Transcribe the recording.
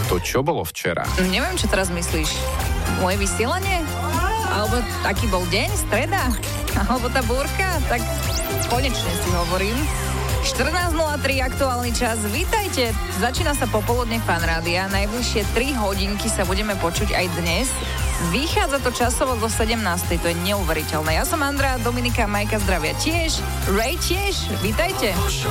To čo bolo včera? Neviem, čo teraz myslíš. Moje vysielanie? Alebo taký bol deň, streda? Alebo tá búrka? Tak konečne si hovorím. 14.03 aktuálny čas. Vítajte. Začína sa popoludne Fan Rádia. Najbližšie 3 hodinky sa budeme počuť aj dnes. Vychádza to časovo do 17. To je neuveriteľné. Ja som Andrea, Dominika, Majka zdravia tiež. Ray tiež. Vítajte.